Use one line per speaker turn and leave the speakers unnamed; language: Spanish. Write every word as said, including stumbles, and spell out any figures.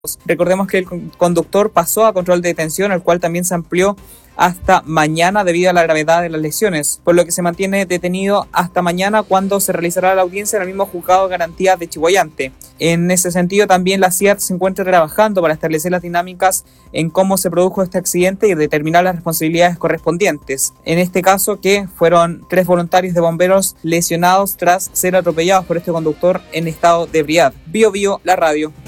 Recordemos que el conductor pasó a control de detención, el cual también se amplió hasta mañana debido a la gravedad de las lesiones, por lo que se mantiene detenido hasta mañana, cuando se realizará la audiencia en el mismo juzgado de garantías de Chilhuayante. En ese sentido, también la C I A T se encuentra trabajando para establecer las dinámicas en cómo se produjo este accidente y determinar las responsabilidades correspondientes. En este caso, que fueron tres voluntarios de bomberos lesionados tras ser atropellados por este conductor en estado de ebriedad. Bio Bio, la radio.